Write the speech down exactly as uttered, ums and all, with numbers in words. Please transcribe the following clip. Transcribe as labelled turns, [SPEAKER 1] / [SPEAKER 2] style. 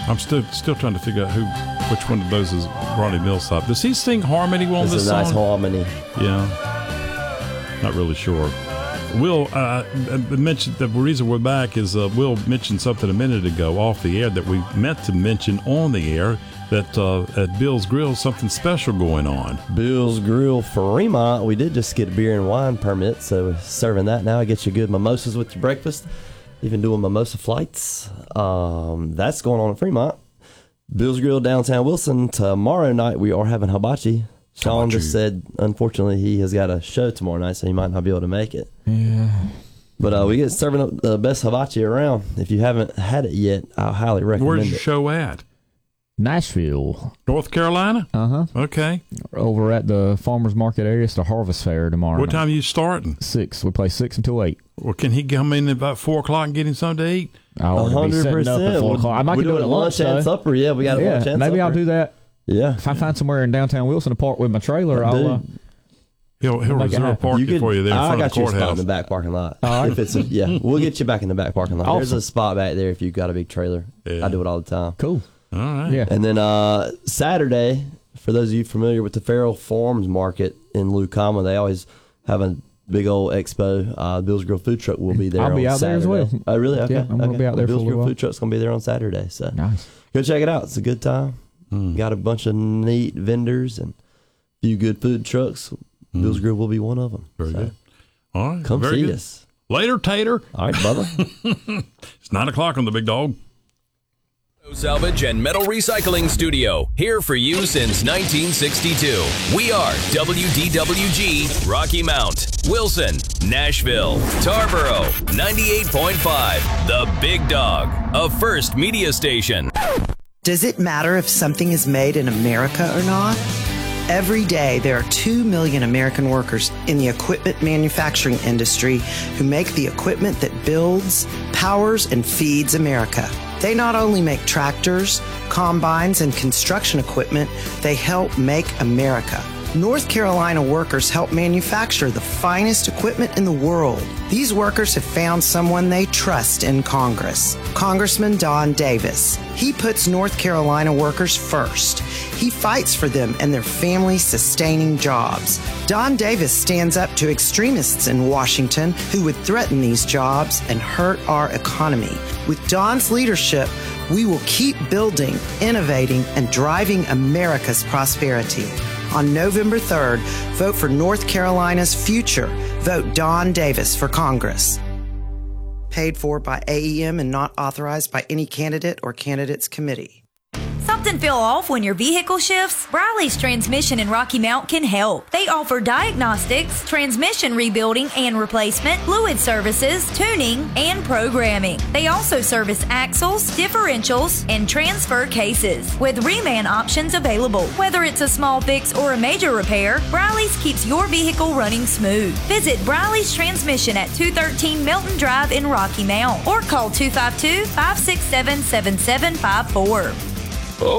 [SPEAKER 1] I'm still still trying to figure out who, which one of those is Ronnie Milsap. Does he sing harmony on
[SPEAKER 2] It's
[SPEAKER 1] this
[SPEAKER 2] a nice
[SPEAKER 1] song?
[SPEAKER 2] harmony.
[SPEAKER 1] Yeah, not really sure. Will uh, mentioned the reason we're back is uh, Will mentioned something a minute ago off the air that we meant to mention on the air. That uh, at Bill's Grill, something special going on.
[SPEAKER 2] Bill's Grill Fremont. We did just get a beer and wine permit, so we're serving that now. Get you good mimosas with your breakfast. Even doing mimosa flights. Um, that's going on in Fremont. Bill's Grill downtown Wilson. Tomorrow night we are having hibachi. Sean just said, unfortunately, he has got a show tomorrow night, so he might not be able to make it.
[SPEAKER 3] Yeah.
[SPEAKER 2] But uh, we get serving up the best hibachi around. If you haven't had it yet, I highly recommend
[SPEAKER 1] Where's
[SPEAKER 2] it.
[SPEAKER 1] your show at?
[SPEAKER 3] Nashville.
[SPEAKER 1] North Carolina?
[SPEAKER 3] Uh-huh.
[SPEAKER 1] Okay.
[SPEAKER 3] Over at the Farmers Market area. It's the Harvest Fair tomorrow
[SPEAKER 1] What
[SPEAKER 3] night.
[SPEAKER 1] time are you starting?
[SPEAKER 3] Six. We play six until eight.
[SPEAKER 1] Well, can he come in at about four o'clock and get him something to eat?
[SPEAKER 3] I'll already be setting up at four o'clock. I might
[SPEAKER 2] We're
[SPEAKER 3] do it
[SPEAKER 2] doing
[SPEAKER 3] at lunch,
[SPEAKER 2] and
[SPEAKER 3] though.
[SPEAKER 2] supper. Yeah, we got a
[SPEAKER 3] Yeah,
[SPEAKER 2] lunch and
[SPEAKER 3] maybe
[SPEAKER 2] supper.
[SPEAKER 3] I'll do that.
[SPEAKER 2] Yeah.
[SPEAKER 3] If I find somewhere in downtown Wilson to park with my trailer,
[SPEAKER 2] Yeah,
[SPEAKER 3] I'll... Uh,
[SPEAKER 1] He'll, he'll
[SPEAKER 3] Make it
[SPEAKER 1] reserve
[SPEAKER 3] happen.
[SPEAKER 1] parking
[SPEAKER 2] could-
[SPEAKER 1] for you there in
[SPEAKER 2] I
[SPEAKER 1] front
[SPEAKER 2] got
[SPEAKER 1] of the
[SPEAKER 2] you a spot in
[SPEAKER 1] courthouse.
[SPEAKER 2] the back parking lot.
[SPEAKER 3] All right.
[SPEAKER 2] If it's a, yeah, we'll get you back in the back parking lot. There's
[SPEAKER 3] Awesome.
[SPEAKER 2] a spot back there if you've got a big trailer.
[SPEAKER 1] Yeah.
[SPEAKER 2] I do it all the time.
[SPEAKER 3] Cool.
[SPEAKER 1] All right.
[SPEAKER 3] Yeah.
[SPEAKER 2] And then uh, Saturday, for those of you familiar with the Farrell Farms Market in Lucama, they always have a big old expo. Uh, Bill's Grill Food Truck will be there
[SPEAKER 3] I'll
[SPEAKER 2] on
[SPEAKER 3] be out there
[SPEAKER 2] Saturday.
[SPEAKER 3] as well.
[SPEAKER 2] Oh, really? Okay.
[SPEAKER 3] Yeah, I'm gonna
[SPEAKER 2] okay.
[SPEAKER 3] be out there
[SPEAKER 2] Bill's
[SPEAKER 3] for a
[SPEAKER 2] Grill
[SPEAKER 3] little while.
[SPEAKER 2] Food Truck's going to be there on Saturday. So
[SPEAKER 3] Nice.
[SPEAKER 2] go check it out. It's a good time.
[SPEAKER 1] Mm.
[SPEAKER 2] Got a bunch of neat vendors and a few good food trucks.
[SPEAKER 1] Mm.
[SPEAKER 2] Bill's Grill will be one of them.
[SPEAKER 1] Very
[SPEAKER 2] So
[SPEAKER 1] good. All right.
[SPEAKER 2] Come
[SPEAKER 1] Very
[SPEAKER 2] see
[SPEAKER 1] good.
[SPEAKER 2] us.
[SPEAKER 1] Later, Tater.
[SPEAKER 2] All right, brother.
[SPEAKER 1] It's nine o'clock on the Big Dog.
[SPEAKER 4] Salvage and Metal Recycling Studio, here for you since nineteen sixty-two. We are W D W G, Rocky Mount, Wilson, Nashville, Tarboro, ninety-eight point five, The Big Dog, a First Media station.
[SPEAKER 5] Does it matter if something is made in America or not? Every day, there are two million American workers in the equipment manufacturing industry who make the equipment that builds, powers, and feeds America. They not only make tractors, combines, and construction equipment, they help make America. North Carolina workers help manufacture the finest equipment in the world. These workers have found someone they trust in Congress, Congressman Don Davis. He puts North Carolina workers first. He fights for them and their family-sustaining jobs. Don Davis stands up to extremists in Washington who would threaten these jobs and hurt our economy. With Don's leadership, we will keep building, innovating, and driving America's prosperity. On November third, vote for North Carolina's future. Vote Don Davis for Congress. Paid for by A E M and not authorized by any candidate or candidates committee.
[SPEAKER 6] Something fell off when your vehicle shifts? Briley's Transmission in Rocky Mount can help. They offer diagnostics, transmission rebuilding and replacement, fluid services, tuning, and programming. They also service axles, differentials, and transfer cases, with reman options available. Whether it's a small fix or a major repair, Briley's keeps your vehicle running smooth. Visit Briley's Transmission at two thirteen Milton Drive in Rocky Mount or call two five two, five six seven, seven seven five four.